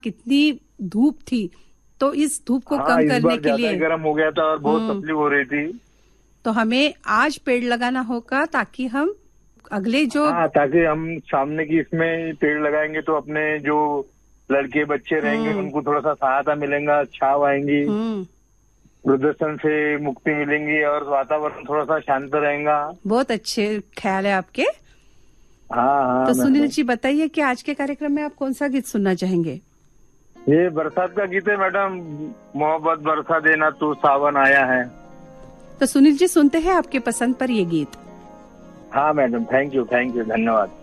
कितनी धूप थी, तो इस धूप को कम करने के लिए गर्म हो गया था और बहुत तकलीफ हो रही थी। तो हमें आज पेड़ लगाना होगा ताकि हम अगले जो ताकि हम सामने की इसमें पेड़ लगाएंगे तो अपने जो लड़के बच्चे रहेंगे उनको थोड़ा सा सहायता मिलेगा, छाव आएंगी, प्रदूषण से मुक्ति मिलेंगी और वातावरण थोड़ा सा शांत रहेगा। बहुत अच्छे ख्याल है आपके। हाँ। तो सुनील जी बताइए कि आज के कार्यक्रम में आप कौन सा गीत सुनना चाहेंगे? ये बरसात का गीत है मैडम, मोहब्बत बरसा देना तू सावन आया है। तो सुनील जी सुनते हैं आपके पसंद पर ये गीत। हाँ मैडम, थैंक यू धन्यवाद।